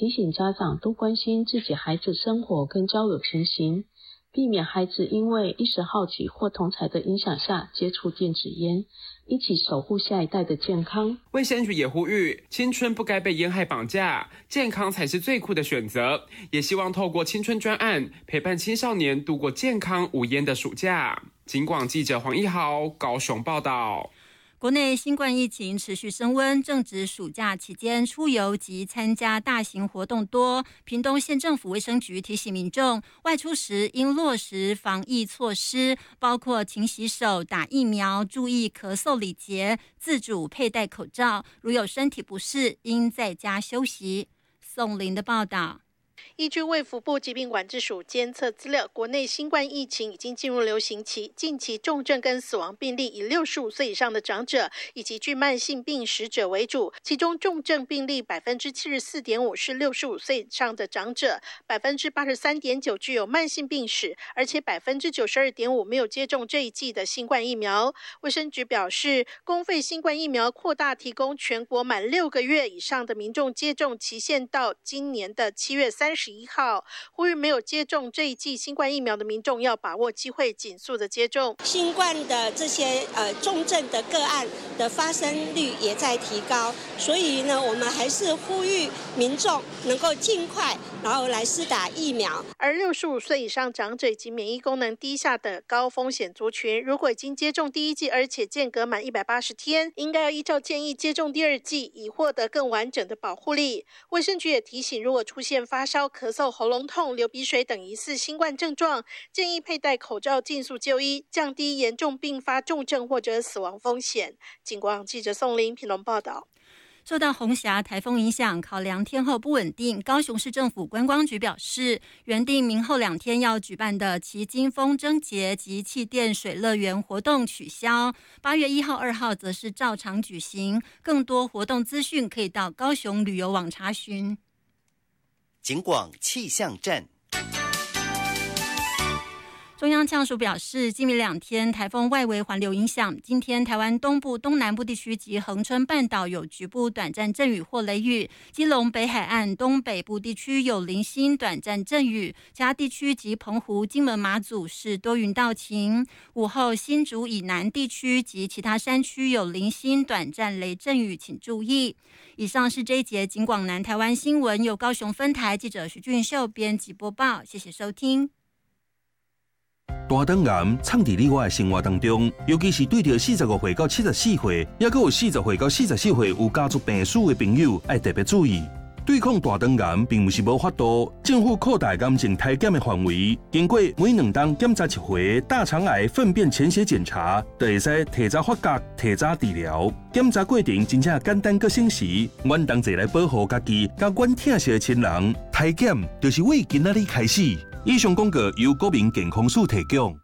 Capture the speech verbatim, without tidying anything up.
提醒家长多关心自己孩子生活跟交友情形，避免孩子因为一时好奇或同侪的影响下接触电子烟，一起守护下一代的健康。 卫生局也呼吁，青春不该被烟害绑架，健康才是最酷的选择。也希望透过青春专案，陪伴青少年度过健康无烟的暑假。警广记者黄一豪高雄报道。 国内新冠疫情持续升温，正值暑假期间，出游及参加大型活动多。屏东县政府卫生局提醒民众，外出时应落实防疫措施，包括勤洗手、打疫苗、注意咳嗽礼节、自主佩戴口罩。如有身体不适，应在家休息。宋林的报道。 依据卫福部疾病管制署监测资料，国内新冠疫情已经进入流行期，近期重症跟死亡病例以六十五岁以上的长者以及具慢性病史者为主，其中重症病例 百分之七十四点五 是六十五岁以上的长者， 百分之八十三点九 具有慢性病史，而且 百分之九十二点五 没有接种这一剂的新冠疫苗。卫生局表示，公费新冠疫苗扩大提供全国满六个月以上的民众接种期限到今年的七月三十一号，呼吁没有接种这一剂新冠疫苗的民众要把握机会，尽速的接种。 新冠的这些呃重症的个案的发生率也在提高，所以呢，我们还是呼吁民众能够尽快然后来施打疫苗。 而六十五岁以上长者以及免疫功能低下的高风险族群，如果已经接种第一剂，而且间隔满一百八十天，应该要依照建议接种第二剂，以获得更完整的保护力。卫生局也提醒，如果出现发烧、咳嗽、喉咙痛、流鼻水等疑似新冠症状，建议佩戴口罩，尽速就医，降低严重并发重症或者死亡风险。警广记者宋林屏东报道。 受到红霞台风影响，考量天候不稳定，高雄市政府观光局表示，原定明后两天要举办的旗津风筝节及气垫水乐园活动取消，八月一号、二号则是照常举行。更多活动资讯可以到高雄旅游网查询。 警广气象站。 中央气象署表示，今明两天台风外围环流影响，今天台湾东部、东南部地区及恒春半岛有局部短暂阵雨或雷雨，基隆北海岸东北部地区有零星短暂阵雨，其他地区及澎湖、金门、马祖是多云到晴。午后新竹以南地区及其他山区有零星短暂雷阵雨，请注意。以上是这一节警广南台湾新闻，由高雄分台记者徐俊秀编辑播报，谢谢收听。 大肠癌藏伫你我的生活当中，尤其是对着四十五岁到七十四岁，也还有四十岁到四十四岁有家族病史的朋友，要特别注意。对抗大肠癌并不是无法度，政府扩大癌症体检的范围，经过每两档检查一回大肠癌粪便潜血检查，就会使提早发觉、提早治疗。检查过程真正简单佮省时，阮同齐来保护家己，甲阮疼惜的亲人。体检就是为今仔日开始。以上广告由国民健康署提供。